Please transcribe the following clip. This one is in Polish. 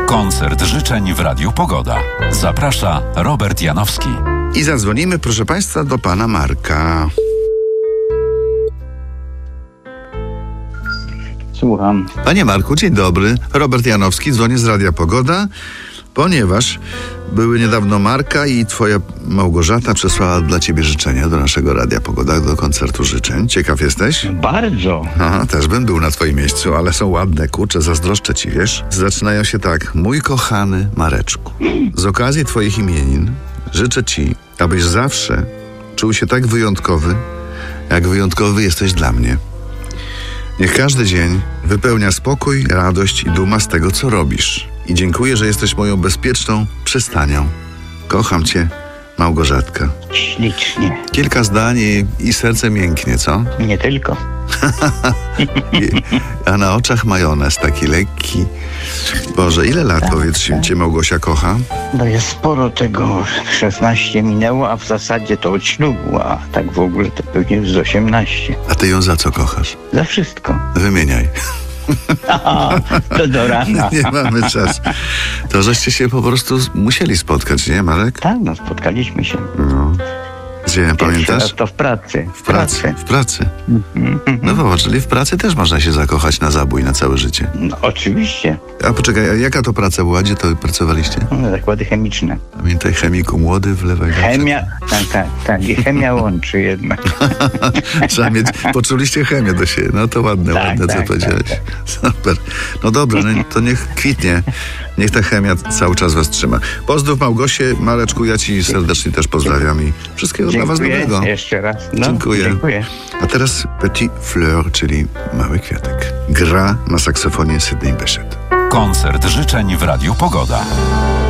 Koncert życzeń w Radiu Pogoda. Zaprasza Robert Janowski. I zadzwonimy, proszę Państwa, do pana Marka. Słucham. Panie Marku, dzień dobry. Robert Janowski, dzwonię z Radia Pogoda, ponieważ były niedawno Marka i twoja Małgorzata przesłała dla ciebie życzenia do naszego Radia Pogoda, do koncertu życzeń. Ciekaw jesteś? Bardzo. Aha, też bym był na twoim miejscu, ale są ładne, kurczę, zazdroszczę ci, wiesz? Zaczynają się tak. Mój kochany Mareczku, z okazji twoich imienin życzę ci, abyś zawsze czuł się tak wyjątkowy, jak wyjątkowy jesteś dla mnie. Niech każdy dzień wypełnia spokój, radość i duma z tego, co robisz. I dziękuję, że jesteś moją bezpieczną przystanią. Kocham cię, Małgorzatka. Ślicznie. Kilka zdań i serce mięknie, co? Nie tylko. A na oczach majonez taki lekki. Boże, ile lat, powiedz mi, cię Małgosia kocha? No jest sporo tego. 16 minęło, a w zasadzie to od ślubu, a tak w ogóle to pewnie już z 18. A ty ją za co kochasz? Za wszystko. Wymieniaj. Aha, to do rana. Nie mamy czasu. To żeście się po prostu musieli spotkać, nie, Marek? Tak, no spotkaliśmy się. No. Gdzie, pamiętasz? Raz to w pracy. W pracy. No popatrz, czyli w pracy też można się zakochać na zabój, na całe życie. No oczywiście. A poczekaj, a jaka to praca była? Gdzie to pracowaliście? No, zakłady chemiczne. Pamiętaj, chemiku młody, wlewaj. Chemia, tak. I chemia łączy jednak. Trzeba mieć, poczuliście chemię do siebie. No to ładne, co powiedziałeś. Tak. Super. No dobra, no to niech kwitnie. Niech ta chemia cały czas was trzyma. Pozdrów Małgosię, Mareczku, ja ci serdecznie też pozdrawiam i wszystkiego dla was dobrego. Jeszcze raz. No, Dziękuję. A teraz Petit Fleur, czyli mały kwiatek. Gra na saksofonie Sydney Bechet. Koncert życzeń w Radiu Pogoda.